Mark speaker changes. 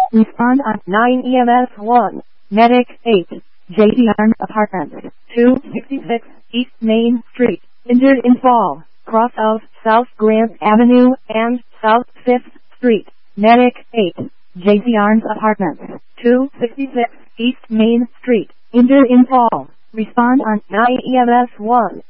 Speaker 1: Respond on 9 EMS 1. Medic 8. J.D. Arms Apartments, 266 East Main Street. Injured in fall. Cross of South Grant Avenue and South 5th Street. Medic 8. J.D. Arms Apartments, 266 East Main Street. Injured in fall. Respond on 9 EMS 1.